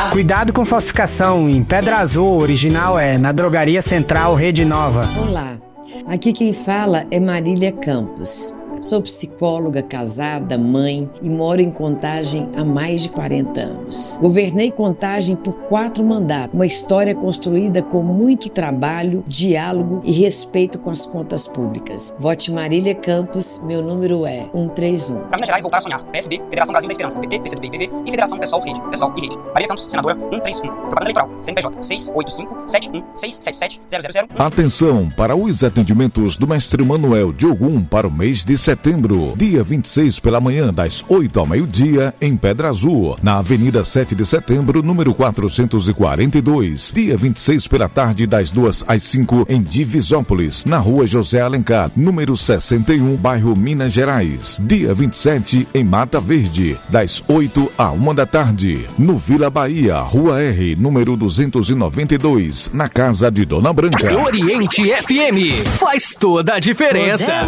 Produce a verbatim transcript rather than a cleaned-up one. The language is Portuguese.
Cuidado com falsificação. Em Pedra Azul, original é na Drogaria Central Rede Nova. Olá, aqui quem fala é Marília Campos. Sou psicóloga, casada, mãe e moro em Contagem há mais de quarenta anos. Governei Contagem por quatro mandatos, uma história construída com muito trabalho, diálogo e respeito com as contas públicas. Vote Marília Campos, meu número é cento e trinta e um. Para Minas Gerais, voltar a sonhar. P S B, Federação Brasil da Esperança, P T, P C do B e P V e Federação Pessoal Rede, Pessoal e Rede. Marília Campos, senadora cento e trinta e um. Propaganda eleitoral, C N P J seis oito cinco sete um seis sete sete zero zero zero. Atenção para os atendimentos do mestre Manuel Diogum para o mês de setembro, dia vinte e seis pela manhã, das oito ao meio-dia, em Pedra Azul, na Avenida sete de Setembro, número quatrocentos e quarenta e dois. Dia vinte e seis pela tarde, das duas às cinco, em Divisópolis, na Rua José Alencar, número sessenta e um, bairro Minas Gerais. Dia vinte e sete, em Mata Verde, das oito à uma da tarde, no Vila Bahia, Rua R, número duzentos e noventa e dois, na Casa de Dona Branca. Oriente F M faz toda a diferença.